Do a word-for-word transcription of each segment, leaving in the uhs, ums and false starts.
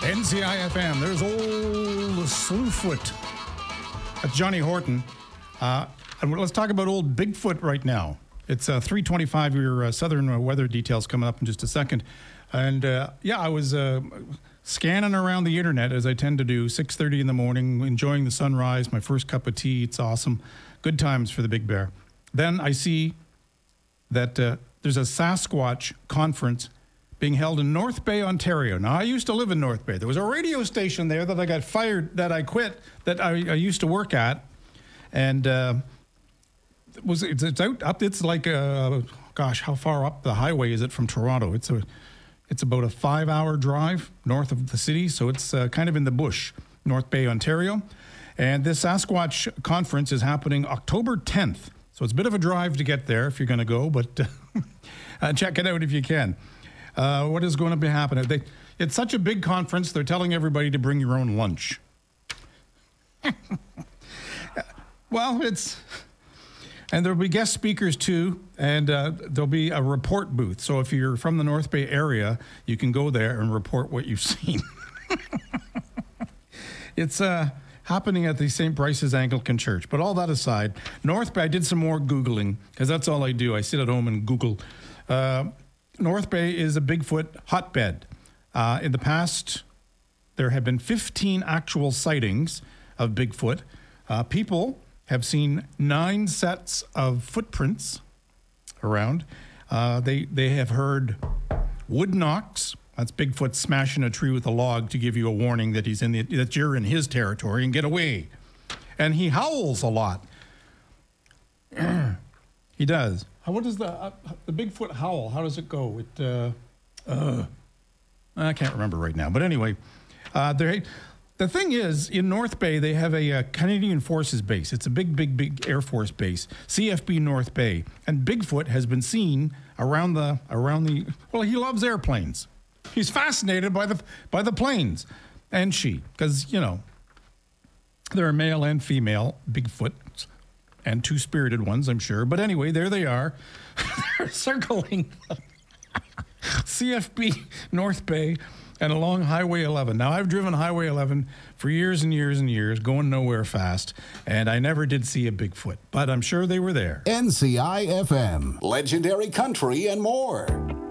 N C I F M, there's old Slewfoot. That's Johnny Horton. Uh, and let's talk about old Bigfoot right now. It's uh, three twenty-five. Your uh, southern weather details coming up in just a second. And uh, yeah, I was uh, scanning around the internet as I tend to do, six thirty in the morning, enjoying the sunrise, my first cup of tea. It's awesome. Good times for the Big Bear. Then I see that uh, there's a Sasquatch conference being held in North Bay, Ontario. Now, I used to live in North Bay. There was a radio station there that I got fired, that I quit, that I, I used to work at. And uh, it was it's, it's out up. It's like, uh, gosh, how far up the highway is it from Toronto? It's a, it's about a five-hour drive north of the city. So it's uh, kind of in the bush, North Bay, Ontario. And this Sasquatch conference is happening October tenth. So it's a bit of a drive to get there if you're going to go, but uh, check it out if you can. Uh, what is going to be happening? They, it's such a big conference, they're telling everybody to bring your own lunch. Well, it's... And there'll be guest speakers too, and uh, there'll be a report booth. So if you're from the North Bay area, you can go there and report what you've seen. It's uh, happening at the Saint Bryce's Anglican Church. But all that aside, North Bay, I did some more Googling, because that's all I do. I sit at home and Google. Uh, North Bay is a Bigfoot hotbed. Uh, in the past, there have been fifteen actual sightings of Bigfoot. Uh, people have seen nine sets of footprints around. Uh, they they have heard wood knocks. That's Bigfoot smashing a tree with a log to give you a warning that he's in the, that you're in his territory and get away. And he howls a lot. He does. How, what does the uh, the Bigfoot howl? How does it go? It uh, uh, I can't remember right now. But anyway, uh, there. The thing is, in North Bay, they have a, uh Canadian Forces base. It's a big, big, big Air Force base, C F B North Bay, and Bigfoot has been seen around the around the. Well, he loves airplanes. He's fascinated by the by the planes, and she, because you know, there are male and female Bigfoots. And two spirited ones, I'm sure. But anyway, there they are. They're circling C F B North Bay and along Highway eleven. Now, I've driven Highway eleven for years and years and years, going nowhere fast, and I never did see a Bigfoot, but I'm sure they were there. N C I F M, legendary country and more.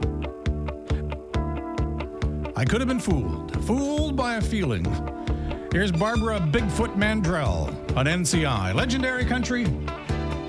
I could have been fooled, fooled by a feeling. Here's Barbara Bigfoot Mandrell on N C I, legendary country